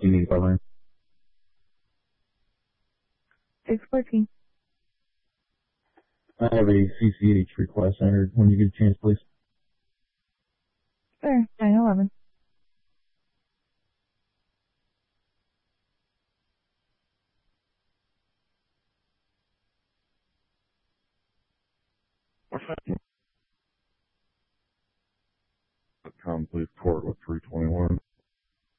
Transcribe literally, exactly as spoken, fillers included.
you need, Colleen? six fourteen. I have a C C H request entered when you get a chance, please. Sure, nine eleven. Come, please, court with three twenty-one.